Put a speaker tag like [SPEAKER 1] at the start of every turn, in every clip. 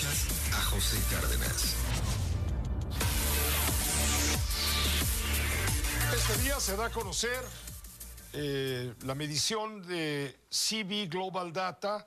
[SPEAKER 1] Escuchas a José Cárdenas.
[SPEAKER 2] Este día se da a conocer la medición de CB Global Data.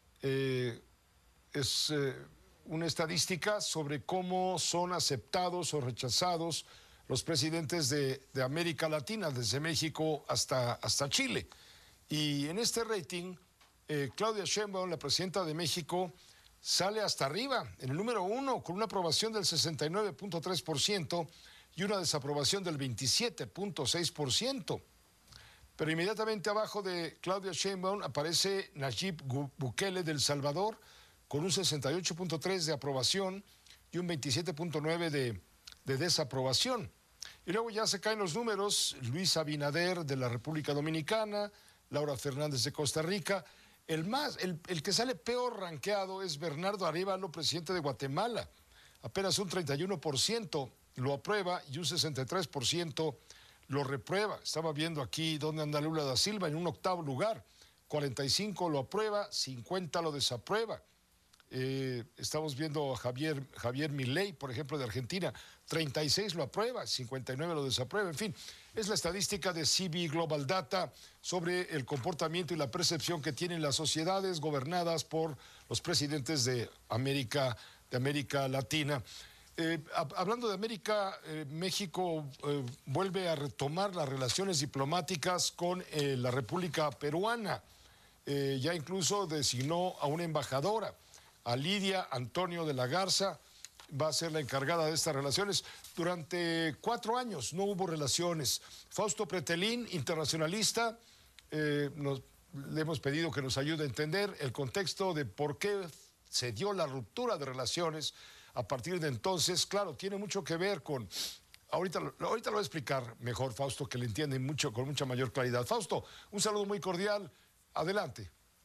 [SPEAKER 2] Es una estadística sobre cómo son aceptados o rechazados los presidentes de América Latina, desde México hasta Chile. Y en este rating, Claudia Sheinbaum, la presidenta de México, sale hasta arriba, en el número 1, con una aprobación del 69.3% y una desaprobación del 27.6%. Pero inmediatamente abajo de Claudia Sheinbaum aparece Nayib Bukele de El Salvador, con un 68.3% de aprobación y un 27.9% de desaprobación. Y luego ya se caen los números: Luis Abinader de la República Dominicana, Laura Fernández de Costa Rica. El que sale peor rankeado es Bernardo Arévalo, presidente de Guatemala. Apenas un 31% lo aprueba y un 63% lo reprueba. Estaba viendo aquí dónde anda Lula da Silva, en un 8º lugar. 45 lo aprueba, 50 lo desaprueba. Estamos viendo a Javier Milei, por ejemplo, de Argentina. 36 lo aprueba, 59 lo desaprueba. En fin, es la estadística de CB Global Data sobre el comportamiento y la percepción que tienen las sociedades gobernadas por los presidentes de América Latina. Hablando de América, México vuelve a retomar las relaciones diplomáticas con la República Peruana. Ya incluso designó a una embajadora, a Lidia Antonio de la Garza. Va a ser la encargada de estas relaciones. Durante 4 años no hubo relaciones. Fausto Pretelín, internacionalista, le hemos pedido que nos ayude a entender el contexto de por qué se dio la ruptura de relaciones a partir de entonces. Claro, tiene mucho que ver con... Ahorita lo voy a explicar mejor, Fausto, que le entiende mucho, con mucha mayor claridad. Fausto, un saludo muy cordial. Adelante.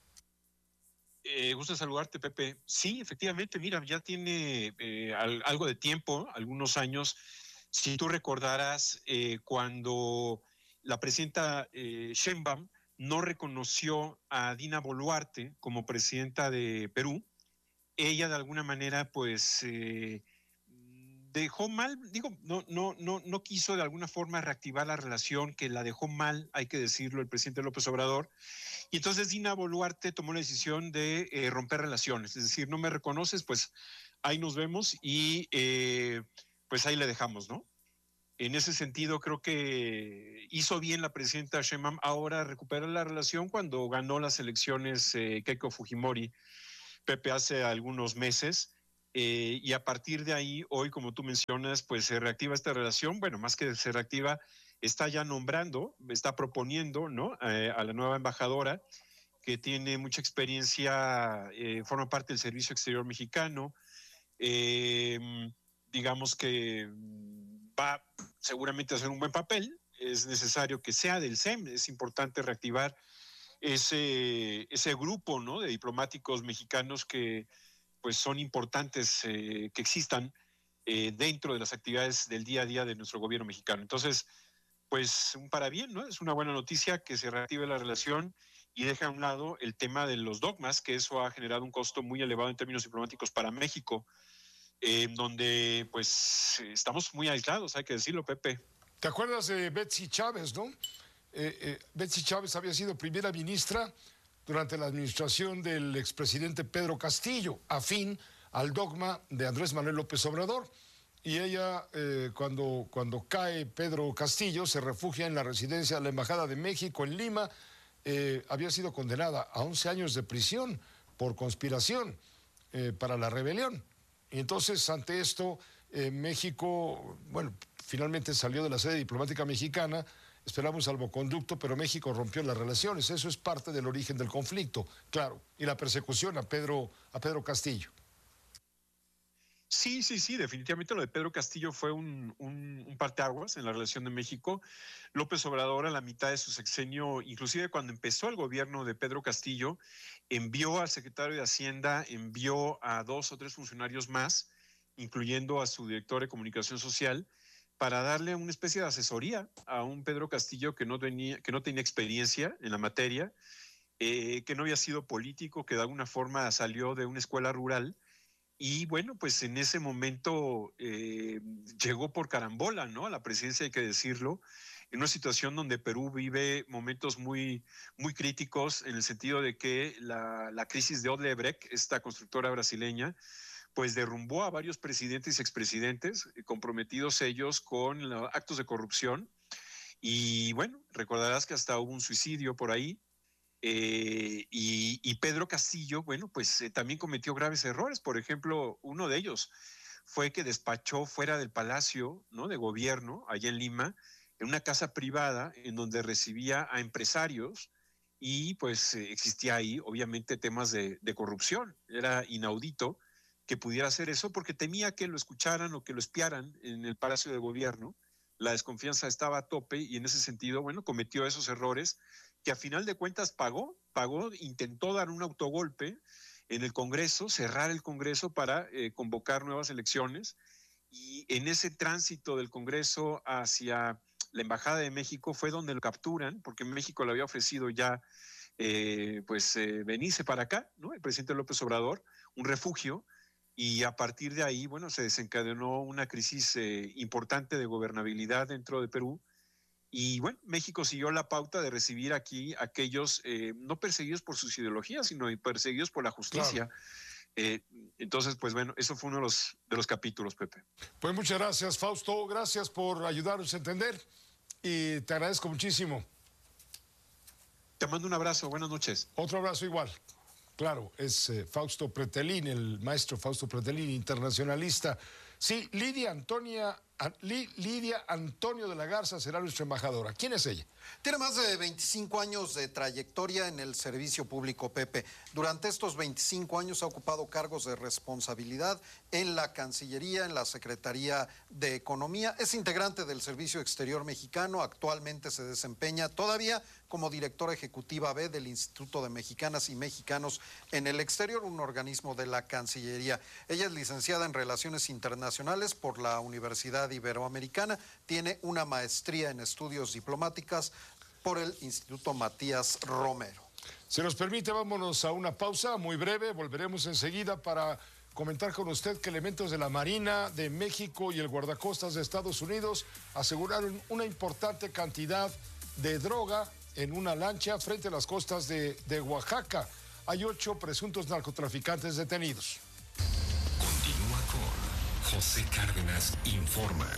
[SPEAKER 3] Gusto saludarte, Pepe. Sí, efectivamente, mira, ya tiene algo de tiempo, algunos años. Si tú recordarás, cuando la presidenta Sheinbaum no reconoció a Dina Boluarte como presidenta de Perú, ella de alguna manera, pues, dejó mal, digo, no quiso de alguna forma reactivar la relación, que la dejó mal, hay que decirlo, el presidente López Obrador. Y entonces Dina Boluarte tomó la decisión de romper relaciones, es decir, no me reconoces, pues ahí nos vemos y pues ahí le dejamos, ¿no? En ese sentido, creo que hizo bien la presidenta Sheinbaum ahora recuperar la relación cuando ganó las elecciones Keiko Fujimori, Pepe, hace algunos meses. Y a partir de ahí, hoy, como tú mencionas, pues se reactiva esta relación. Bueno, más que se reactiva, está ya nombrando, está proponiendo, ¿no? A la nueva embajadora, que tiene mucha experiencia, forma parte del Servicio Exterior Mexicano. Digamos que va seguramente a hacer un buen papel. Es necesario que sea del SEM, es importante reactivar ese grupo, ¿no?, de diplomáticos mexicanos que pues son importantes que existan dentro de las actividades del día a día de nuestro gobierno mexicano. Entonces, pues un parabién, ¿no? Es una buena noticia que se reactive la relación y deja a un lado el tema de los dogmas, que eso ha generado un costo muy elevado en términos diplomáticos para México, donde pues estamos muy aislados, hay que decirlo, Pepe.
[SPEAKER 2] ¿Te acuerdas de Betsy Chávez, no? Betsy Chávez había sido primera ministra durante la administración del expresidente Pedro Castillo, afín al dogma de Andrés Manuel López Obrador. Y ella, cuando cae Pedro Castillo, se refugia en la residencia de la Embajada de México en Lima. Había sido condenada a 11 años de prisión por conspiración para la rebelión. Y entonces, ante esto, México, bueno, finalmente salió de la sede diplomática mexicana. Esperamos salvoconducto, pero México rompió las relaciones. Eso es parte del origen del conflicto, claro, y la persecución a Pedro Castillo.
[SPEAKER 3] Sí, definitivamente lo de Pedro Castillo fue un parteaguas en la relación de México. López Obrador, a la mitad de su sexenio, inclusive cuando empezó el gobierno de Pedro Castillo, envió al secretario de Hacienda, envió a 2 o 3 funcionarios más, incluyendo a su director de comunicación social, para darle una especie de asesoría a un Pedro Castillo que no tenía experiencia en la materia, que no había sido político, que de alguna forma salió de una escuela rural Y bueno, pues en ese momento llegó por carambola, ¿no? A la presidencia, hay que decirlo, en una situación donde Perú vive momentos muy, muy críticos, en el sentido de que la crisis de Odebrecht, esta constructora brasileña, pues derrumbó a varios presidentes y expresidentes, comprometidos ellos con actos de corrupción. Y bueno, recordarás que hasta hubo un suicidio por ahí. Y Pedro Castillo, bueno, pues también cometió graves errores. Por ejemplo, uno de ellos fue que despachó fuera del Palacio, ¿no?, de Gobierno, allá en Lima, en una casa privada en donde recibía a empresarios y pues existía ahí obviamente temas de corrupción. Era inaudito que pudiera hacer eso porque temía que lo escucharan o que lo espiaran en el Palacio de Gobierno. La desconfianza estaba a tope y en ese sentido, bueno, cometió esos errores que a final de cuentas pagó, intentó dar un autogolpe en el Congreso, cerrar el Congreso para convocar nuevas elecciones, y en ese tránsito del Congreso hacia la Embajada de México fue donde lo capturan, porque México le había ofrecido ya venirse para acá, ¿no?, el presidente López Obrador, un refugio, y a partir de ahí, bueno, se desencadenó una crisis importante de gobernabilidad dentro de Perú. Y bueno, México siguió la pauta de recibir aquí a aquellos no perseguidos por sus ideologías, sino perseguidos por la justicia. Claro. Entonces, pues bueno, eso fue uno de los capítulos, Pepe.
[SPEAKER 2] Pues muchas gracias, Fausto. Gracias por ayudarnos a entender y te agradezco muchísimo.
[SPEAKER 3] Te mando un abrazo. Buenas noches.
[SPEAKER 2] Otro abrazo igual. Claro, es Fausto Pretelín, el maestro Fausto Pretelín, internacionalista. Sí, Lidia Antonio de la Garza será nuestra embajadora. ¿Quién es ella?
[SPEAKER 4] Tiene más de 25 años de trayectoria en el servicio público, Pepe. Durante estos 25 años ha ocupado cargos de responsabilidad en la Cancillería, en la Secretaría de Economía. Es integrante del Servicio Exterior Mexicano. Actualmente se desempeña todavía como directora ejecutiva B del Instituto de Mexicanas y Mexicanos en el Exterior, un organismo de la Cancillería. Ella es licenciada en Relaciones Internacionales por la Universidad Iberoamericana. Tiene una maestría en Estudios Diplomáticas por el Instituto Matías Romero.
[SPEAKER 2] Si nos permite, vámonos a una pausa muy breve. Volveremos enseguida para comentar con usted que elementos de la Marina de México y el guardacostas de Estados Unidos aseguraron una importante cantidad de droga en una lancha frente a las costas de Oaxaca. Hay 8 presuntos narcotraficantes detenidos.
[SPEAKER 1] Continúa con José Cárdenas Informa.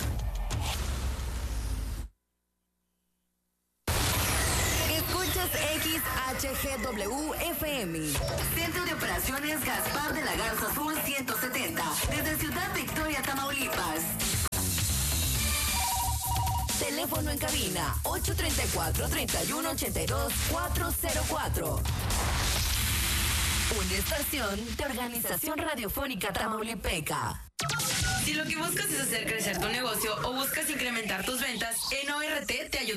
[SPEAKER 5] Escuchas XHGW FM. Centro de Operaciones Gaspar de la Garza Sur 170. Desde Ciudad Victoria, Tamaulipas. Teléfono en cabina 834-3182-404. Una estación de Organización Radiofónica Tamaulipeca.
[SPEAKER 6] Si lo que buscas es hacer crecer tu negocio o buscas incrementar tus ventas, en ORT te ayuda.